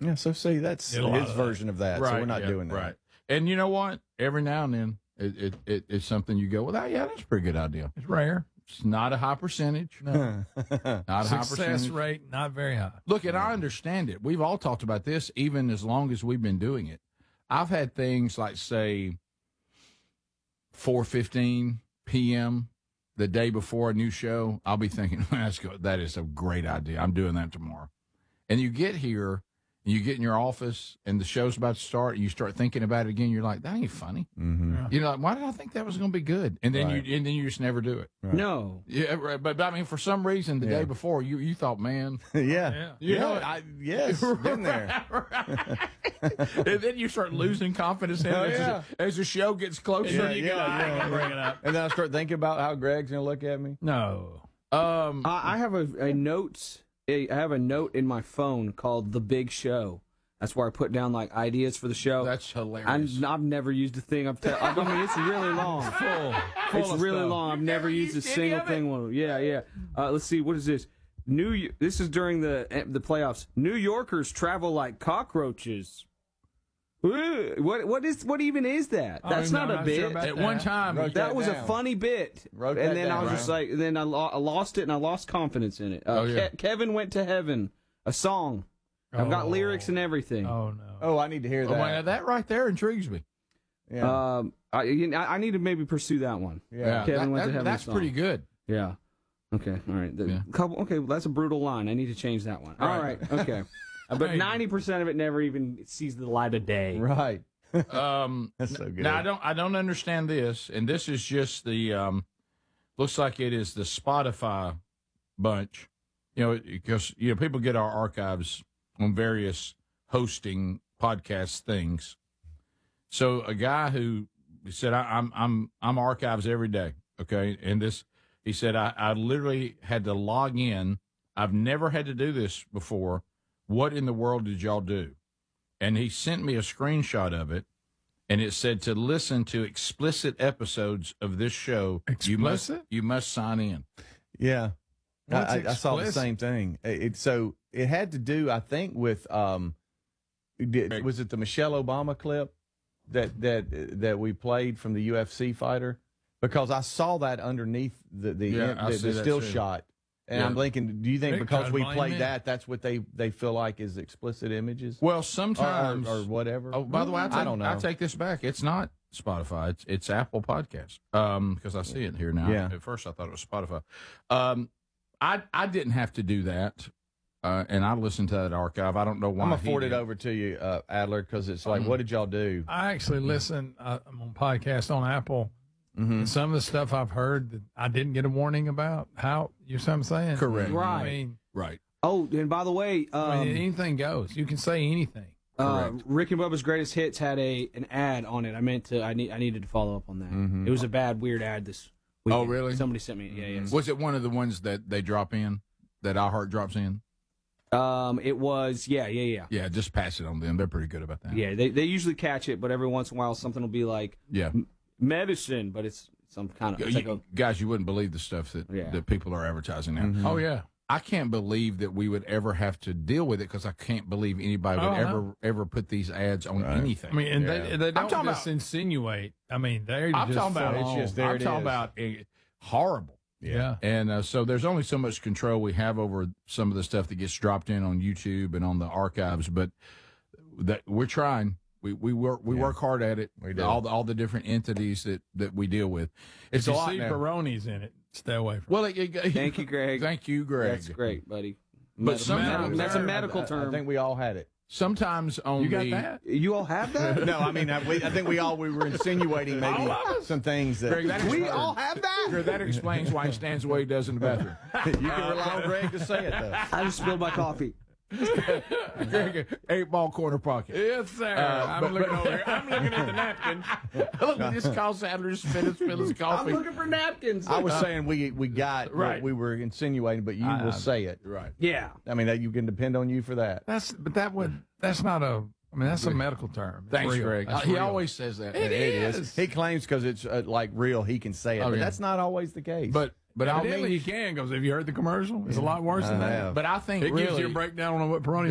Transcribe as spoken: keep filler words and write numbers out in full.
Yeah, so see, that's Yeah, his version of that. Right, so we're not yeah, doing that. Right. And you know what? Every now and then, it, it, it it's something you go, well, that, yeah, that's a pretty good idea. It's rare. It's not a high percentage. No. Not a high Success percentage. rate, not very high. Look, and I understand it. We've all talked about this, even as long as we've been doing it. I've had things like, say, four fifteen p.m. the day before a new show. I'll be thinking, that's good. That is a great idea. I'm doing that tomorrow. And you get here, and you get in your office, and the show's about to start, and you start thinking about it again. You're like, that ain't funny. Mm-hmm. Yeah. You know, like, why did I think that was going to be good? And then Right. you and then you just never do it. Right. No. Yeah, right, but, but I mean, for some reason, the Yeah. day before, you you thought, man, yeah. Yeah. You yeah. know, I, yes. Been there. and then you start losing confidence in it Oh, as, yeah. the, as the show gets closer. Yeah, you yeah, go, "I yeah, ain't gonna bring it up." And then I start thinking about how Greg's going to look at me. No. Um, I I have a, a note. I have a note in my phone called "The Big Show." That's where I put down like ideas for the show. that's hilarious. I'm, I've never used a thing. I've te- I mean, it's really long. Full. It's of really stuff. long. I've never used a used any single of it? thing. One. Yeah, yeah. Uh, let's see. What is this? New. This is during the the playoffs. New Yorkers travel like cockroaches. Ooh, What what is what even is that? Oh, That's no, not I'm a not bit. sure about At one that. time, Wrote that that was a down. funny bit. Wrote and that then I was down. just like, then I, lo- I lost it and I lost confidence in it. Uh, Oh, yeah. Ke- Kevin Went to Heaven, a song. I've got Oh. lyrics and everything. Oh, no. Oh, I need to hear oh, well, now that. that right there intrigues me. Yeah. Um, I, you know, I need to maybe pursue that one. yeah. Kevin that- Went to that- Heaven That's song. pretty good. Yeah. Okay. All right. The Yeah. couple. Okay. Well, that's a brutal line. I need to change that one. All Right. right. Okay. Uh, but Hey. ninety percent of it never even sees the light of day. Right. Um, That's so good. Now I don't I don't understand this, and this is just the um, looks like it is the Spotify bunch. You know, because you know people get our archives on various hosting podcast things. So a guy who said I, I'm I'm I'm archives every day. Okay, and this he said I, I literally had to log in. I've never had to do this before. What in the world did y'all do? And he sent me a screenshot of it, and it said to listen to explicit episodes of this show, you must Explicit? you must sign in. Yeah. I, What's I, I saw the explicit? same thing. It, it- so it had to do, I think, with um, did, was it the Michelle Obama clip that that that we played from the U F C fighter? Because I saw that underneath the the, Yeah, I the, see the that still too. shot, and Yeah. I'm thinking, do you think They because tried we to blame played me. that, that's what they they feel like is explicit images? Well, or, sometimes or, or whatever. Oh, by the way, I, take, I don't know. I take this back. It's not Spotify. It's it's Apple Podcast. Um, because I see it here now. Yeah. At first, I thought it was Spotify. Um, I I didn't have to do that, uh, and I listened to that archive. I don't know why. I'm gonna he forward it did. over to you, uh, Adler, because it's like, Mhm. what did y'all do? I actually listen. Uh, I'm on podcast on Apple. Mm-hmm. And some of the stuff I've heard that I didn't get a warning about. How you see what I'm saying? Correct. Right. I mean, Right. Oh, and by the way, I um, mean, anything goes. You can say anything. uh, correct. Rick and Bubba's Greatest Hits had a an ad on it. I meant to. I need. I needed to follow up on that. Mhm. It was a bad, weird ad this week. Oh, really? Somebody sent me. Yeah, yeah. Was it one of the ones that they drop in? That iHeart drops in? Um, it was. Yeah, yeah, yeah. Yeah, just pass it on them. They're pretty good about that. Yeah, they they usually catch it, but every once in a while something will be like Yeah. medicine, but it's some kind of. It's like You- a, guys, you wouldn't believe the stuff that, Yeah. that people are advertising now. Mhm. Oh yeah. I can't believe that we would ever have to deal with it because I can't believe anybody would Oh, ever no. ever put these ads on Right. anything. I mean, and Yeah. they they don't talking just about- insinuate. I mean, they're I'm just talking about full it's on. just there I'm it talking is. about uh, horrible. Yeah. And uh, so there's only so much control we have over some of the stuff that gets dropped in on YouTube and on the archives, but that we're trying. We we work we Yeah. work hard at it. We do. All the, all the different entities that, that we deal with. It's If a you lot see now. Peroni's in it, stay away from. Well, it, it, Thank you, Greg. Thank you, Greg. That's great, buddy. But Med- sometimes- med- that's a I- medical I, term. I think we all had it. Sometimes on it. You got the that? you all have that? No, I mean, I, we, I think we all we were insinuating maybe All of us? some things that Greg, that we explains- all have that. Greg, that explains why he stands the way he does in the bathroom. you can rely on Greg to say it though. I just spilled my coffee. Greg, eight ball corner pocket. Yes, sir. Uh, I'm but- looking but- over here. I'm looking at the napkin. Look at this call Sadler spit his spill his I'm coffee. looking for napkins. I was saying we we got Right. what we were insinuating, but you I- will say it. Right. yeah. I mean, that you can depend on you for that. That's but that would that's not a. I mean, that's a medical term. It's Thanks, real. Greg. That's he real. always says that. It is. He claims because it's uh, like real, he can say it, Oh, but yeah. that's not always the case. But but I Evidently, mean, you can because have you heard the commercial? It's a lot worse than I that. have. but I think It really gives you a breakdown on what Peroni